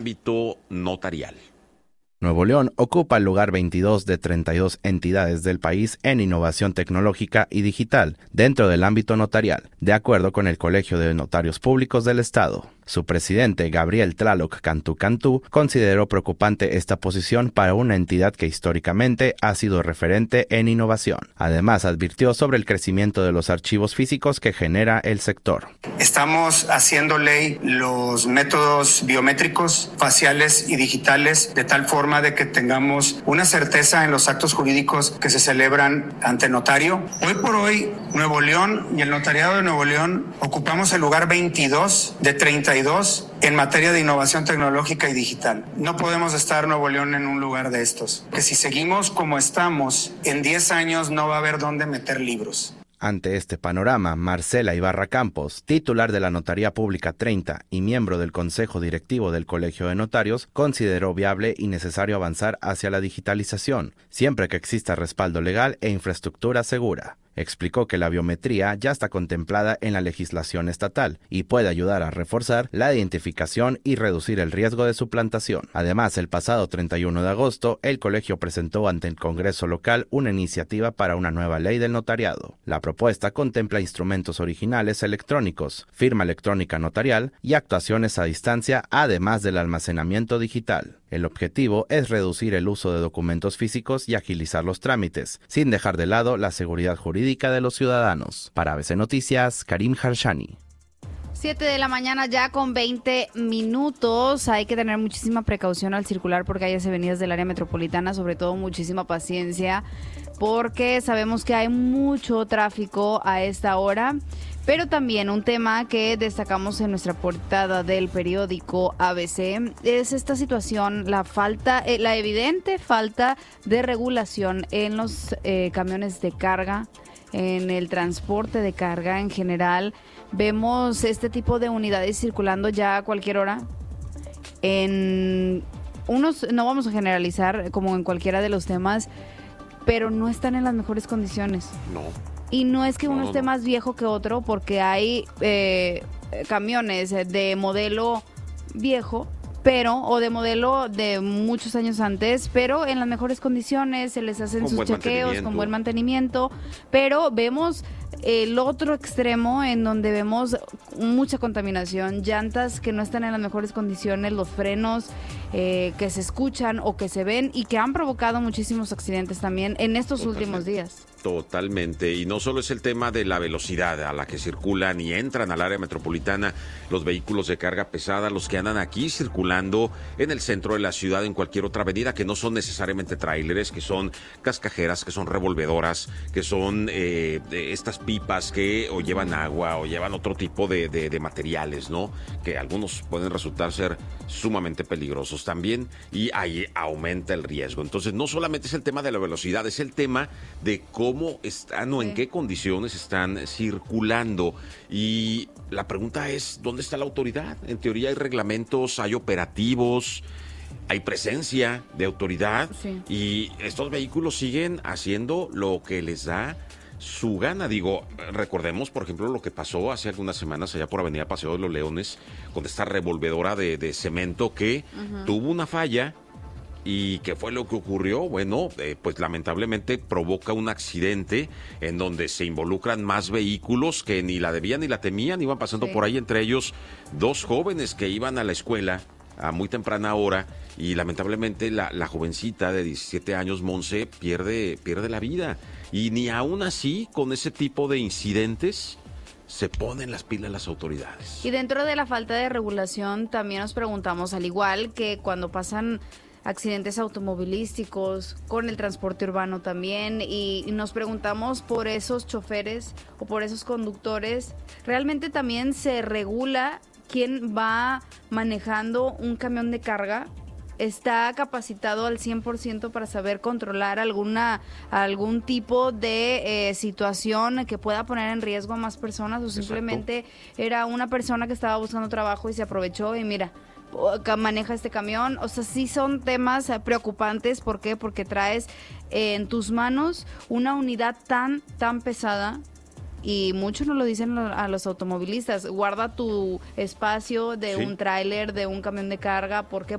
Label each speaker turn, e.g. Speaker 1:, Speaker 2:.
Speaker 1: ámbito notarial.
Speaker 2: Nuevo León ocupa el lugar 22 de 32 entidades del país en innovación tecnológica y digital dentro del ámbito notarial, de acuerdo con el Colegio de Notarios Públicos del Estado. Su presidente, Gabriel Tlaloc Cantú Cantú, consideró preocupante esta posición para una entidad que históricamente ha sido referente en innovación. Además, advirtió sobre el crecimiento de los archivos físicos que genera el sector.
Speaker 3: Estamos haciendo ley los métodos biométricos, faciales y digitales de tal forma de que tengamos una certeza en los actos jurídicos que se celebran ante notario. Hoy por hoy, Nuevo León y el notariado de Nuevo León ocupamos el lugar 22 de 32 en materia de innovación tecnológica y digital. No podemos estar Nuevo León en un lugar de estos. Que si seguimos como estamos, en 10 años no va a haber dónde meter libros.
Speaker 2: Ante este panorama, Marcela Ibarra Campos, titular de la Notaría Pública 30 y miembro del Consejo Directivo del Colegio de Notarios, consideró viable y necesario avanzar hacia la digitalización, siempre que exista respaldo legal e infraestructura segura. Explicó que la biometría ya está contemplada en la legislación estatal y puede ayudar a reforzar la identificación y reducir el riesgo de suplantación. Además, el pasado 31 de agosto, el colegio presentó ante el Congreso local una iniciativa para una nueva ley del notariado. La propuesta contempla instrumentos originales electrónicos, firma electrónica notarial y actuaciones a distancia, además del almacenamiento digital. El objetivo es reducir el uso de documentos físicos y agilizar los trámites, sin dejar de lado la seguridad jurídica de los ciudadanos. Para ABC Noticias, Karim Harshani.
Speaker 4: 7 de la mañana ya con 20 minutos. Hay que tener muchísima precaución al circular por calles y avenidas del área metropolitana, sobre todo muchísima paciencia, porque sabemos que hay mucho tráfico a esta hora. Pero también un tema que destacamos en nuestra portada del periódico ABC es esta situación, la evidente falta de regulación en los camiones de carga, en el transporte de carga en general. Vemos este tipo de unidades circulando ya a cualquier hora. En unos, no vamos a generalizar como en cualquiera de los temas, pero no están en las mejores condiciones.
Speaker 1: No.
Speaker 4: Y no es que uno esté más viejo que otro, porque hay camiones de modelo viejo, o de modelo de muchos años antes, pero en las mejores condiciones, se les hacen sus chequeos con buen mantenimiento, pero vemos el otro extremo en donde vemos mucha contaminación, llantas que no están en las mejores condiciones, los frenos que se escuchan o que se ven y que han provocado muchísimos accidentes también en estos últimos días.
Speaker 1: Totalmente, y no solo es el tema de la velocidad a la que circulan y entran al área metropolitana los vehículos de carga pesada, los que andan aquí circulando en el centro de la ciudad, en cualquier otra avenida, que no son necesariamente tráileres, que son cascajeras, que son revolvedoras, que son estas pipas que o llevan agua o llevan otro tipo de materiales, ¿no? Que algunos pueden resultar ser sumamente peligrosos también, y ahí aumenta el riesgo. Entonces, no solamente es el tema de la velocidad, es el tema de cómo están o en qué condiciones están circulando. Y la pregunta es, ¿dónde está la autoridad? En teoría hay reglamentos, hay operativos, hay presencia de autoridad, y estos vehículos siguen haciendo lo que les da su gana. Digo, recordemos, por ejemplo, lo que pasó hace algunas semanas allá por Avenida Paseo de los Leones, con esta revolvedora de cemento que tuvo una falla. ¿Y qué fue lo que ocurrió? Bueno, pues lamentablemente provoca un accidente en donde se involucran más vehículos que ni la debían ni la temían. Iban pasando por ahí, entre ellos 2 jóvenes que iban a la escuela a muy temprana hora, y lamentablemente la jovencita de 17 años, Monse, pierde la vida. Y ni aún así, con ese tipo de incidentes, se ponen las pilas las autoridades.
Speaker 4: Y dentro de la falta de regulación también nos preguntamos, al igual que cuando pasan accidentes automovilísticos, con el transporte urbano también, y nos preguntamos por esos choferes o por esos conductores, ¿realmente también se regula quién va manejando un camión de carga? ¿Está capacitado al 100% para saber controlar algún tipo de situación que pueda poner en riesgo a más personas? ¿O simplemente era una persona que estaba buscando trabajo y se aprovechó y mira, maneja este camión? O sea, sí son temas preocupantes. ¿Por qué? Porque traes en tus manos una unidad tan pesada y muchos nos lo dicen a los automovilistas, guarda tu espacio de un tráiler, de un camión de carga, ¿por qué?